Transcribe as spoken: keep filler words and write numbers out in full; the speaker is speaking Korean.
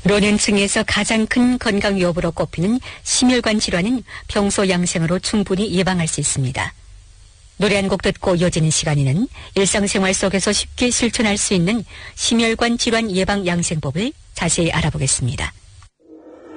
노년층에서 가장 큰 건강 위협으로 꼽히는 심혈관 질환은 평소 양생으로 충분히 예방할 수 있습니다. 노래 한 곡 듣고 이어지는 시간에는 일상생활 속에서 쉽게 실천할 수 있는 심혈관 질환 예방 양생법을 자세히 알아보겠습니다.